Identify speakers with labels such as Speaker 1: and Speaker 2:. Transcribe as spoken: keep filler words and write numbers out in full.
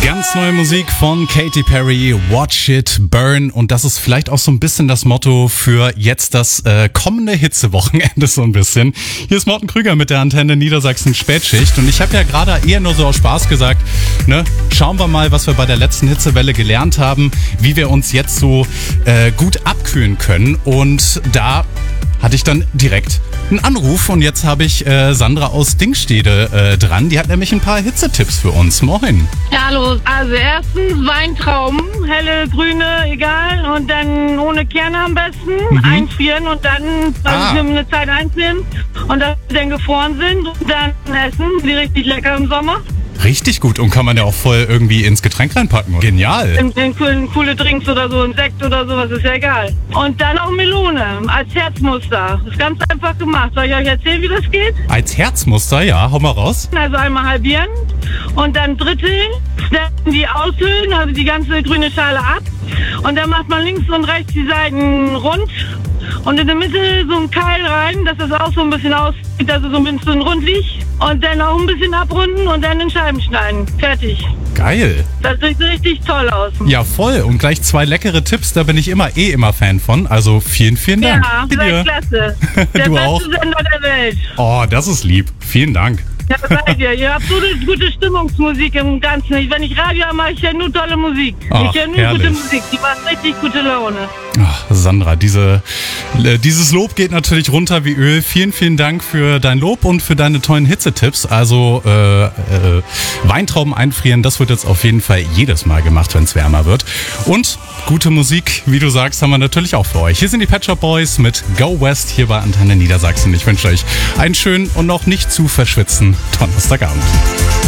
Speaker 1: Ganz neue Musik von Katy Perry, Watch It Burn. Und das ist vielleicht auch so ein bisschen das Motto für jetzt das äh, kommende Hitzewochenende so ein bisschen. Hier ist Morten Krüger mit der Antenne Niedersachsen Spätschicht. Und ich habe ja gerade eher nur so aus Spaß gesagt, ne, schauen wir mal, was wir bei der letzten Hitzewelle gelernt haben, wie wir uns jetzt so äh, gut abkühlen können. Und da hatte ich dann direkt einen Anruf und jetzt habe ich äh, Sandra aus Dingstede äh, dran. Die hat nämlich ein paar Hitzetipps für uns. Moin.
Speaker 2: Ja, hallo. Also erstens Weintrauben, helle, grüne, egal. Und dann ohne Kerne am besten. Mhm. Einfrieren und dann also ah. eine Zeit einfrieren. Und dass sie dann gefroren sind und dann essen. Die richtig lecker im Sommer.
Speaker 1: Richtig gut und kann man ja auch voll irgendwie ins Getränk reinpacken. Genial.
Speaker 2: In, in coolen, coole Drinks oder so, ein Sekt oder sowas, ist ja egal. Und dann auch Melone als Herzmuster. Ist ganz einfach gemacht. Soll ich euch erzählen, wie das geht?
Speaker 1: Als Herzmuster, ja, hau mal raus.
Speaker 2: Also einmal halbieren und dann dritteln, dann die aushöhlen, also die ganze grüne Schale ab. Und dann macht man links und rechts die Seiten rund. Und in der Mitte so ein Keil rein, dass das auch so ein bisschen aussieht, dass es so ein bisschen rund liegt. Und dann auch ein bisschen abrunden und dann in Scheiben schneiden. Fertig.
Speaker 1: Geil.
Speaker 2: Das sieht richtig toll aus.
Speaker 1: Ja, voll. Und gleich zwei leckere Tipps, da bin ich immer eh immer Fan von. Also vielen, vielen Dank.
Speaker 2: Ja, seid klasse. Der
Speaker 1: du
Speaker 2: beste
Speaker 1: auch?
Speaker 2: Sender der Welt.
Speaker 1: Oh, das ist lieb. Vielen Dank.
Speaker 2: Ja, seid ihr. Ihr habt so eine gute Stimmungsmusik im Ganzen. Wenn ich Radio habe, mache ich ja nur tolle Musik.
Speaker 1: Ach,
Speaker 2: ich höre nur
Speaker 1: herrlich.
Speaker 2: gute Musik. Die macht richtig gute Laune.
Speaker 1: Ach, Sandra, diese, äh, dieses Lob geht natürlich runter wie Öl. Vielen, vielen Dank für dein Lob und für deine tollen Hitzetipps. Also äh, äh, Weintrauben einfrieren, das wird jetzt auf jeden Fall jedes Mal gemacht, wenn es wärmer wird. Und gute Musik, wie du sagst, haben wir natürlich auch für euch. Hier sind die Pet Shop Boys mit Go West hier bei Antenne Niedersachsen. Ich wünsche euch einen schönen und noch nicht zu verschwitzten Donnerstagabend.